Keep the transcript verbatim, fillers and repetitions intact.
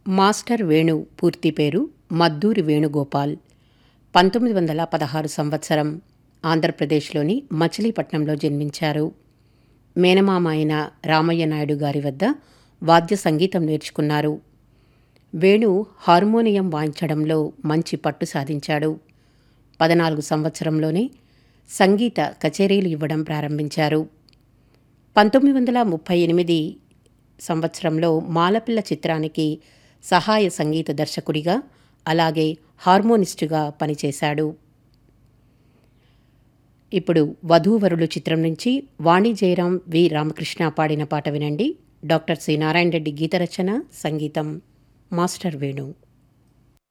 Master Venu పూర్తి పేరు మద్దూరి వేణుగోపాల్. పంతొమ్మిది వందల పదహారు సంవత్సరం ఆంధ్రప్రదేశ్లోని మచిలీపట్నంలో జన్మించారు. మేనమామ అయిన రామయ్య నాయుడు గారి వద్ద వాద్య సంగీతం నేర్చుకున్నారు. వేణు హార్మోనియం వాయించడంలో మంచి పట్టు సాధించాడు. పద్నాలుగు సంవత్సరంలోనే సంగీత కచేరీలు ఇవ్వడం ప్రారంభించారు. పంతొమ్మిది వందల ముప్పై ఎనిమిది సంవత్సరంలో మాలపిల్ల చిత్రానికి సహాయ సంగీత దర్శకుడిగా, అలాగే హార్మోనిస్టుగా పనిచేశాడు. ఇప్పుడు వధూవరులు చిత్రం నుంచి వాణి జయరాం, వి రామకృష్ణ పాడిన పాట వినండి. డాక్టర్ సి నారాయణ రెడ్డి గీత రచన, సంగీతం మాస్టర్ వేణు.